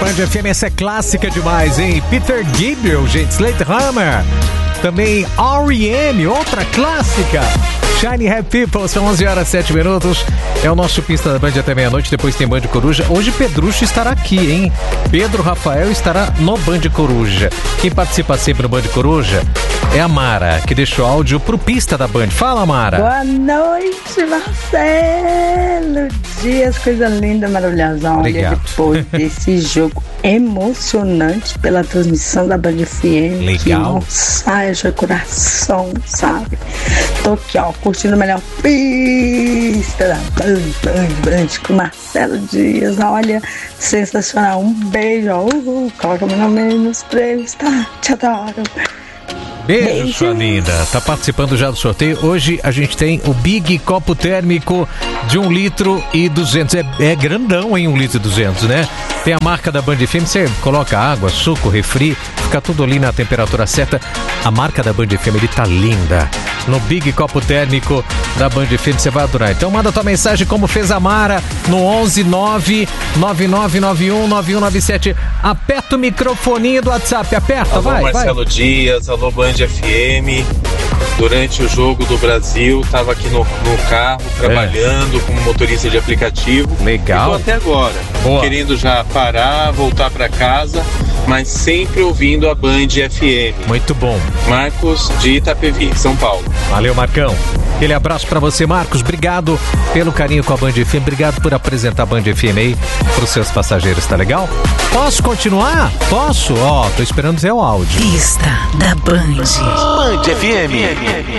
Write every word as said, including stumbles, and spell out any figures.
Band F M, essa é clássica demais, hein? Peter Gabriel, gente, Slatehammer. Também R E M, outra clássica. Shiny Happy People, são onze horas e sete minutos. É o nosso Pista da Band até meia-noite, depois tem Band Coruja. Hoje Pedrucho estará aqui, hein? Pedro Rafael estará no Band Coruja. Quem participa sempre no Band Coruja é a Mara, que deixou áudio pro Pista da Band. Fala, Mara. Boa noite, Marcelo. Dias, coisa linda, maravilhosa. Olha, Obrigado. depois desse jogo emocionante pela transmissão da Band F M. Legal. Que não sai de coração, sabe? Tô aqui, ó, curtindo o melhor Pista da Band, Band, Band, com Marcelo Dias. Olha, sensacional. Um beijo, ó. Uhul, coloca meu nome nos prêmios, tá? Te adoro. Beijo, Beijo, sua linda. Tá participando já do sorteio. Hoje a gente tem o Big Copo Térmico de um litro e duzentos. É, é grandão, hein? um litro e duzentos, né? Tem a marca da Band F M. Você coloca água, suco, refri, fica tudo ali na temperatura certa. A marca da Band F M, ele tá linda. No Big Copo Térmico da Band F M, você vai adorar. Então manda tua mensagem como fez a Mara no onze nove nove nove nove um nove um nove sete. Aperta o microfoninho do WhatsApp, aperta, alô, vai, Marcelo vai. Dias, alô Band F M. Durante o jogo do Brasil, estava aqui no, no carro, trabalhando é. como motorista de aplicativo. Legal. Estou até agora, Boa. querendo já parar, voltar para casa, mas sempre ouvindo a Band F M. Muito bom. Marcos de Itapevi, São Paulo. Valeu, Marcão. Aquele abraço pra você, Marcos. Obrigado pelo carinho com a Band F M. Obrigado por apresentar a Band F M aí pros seus passageiros, tá legal? Posso continuar? Posso? Ó, tô esperando ver o áudio. Pista da Band. Band F M.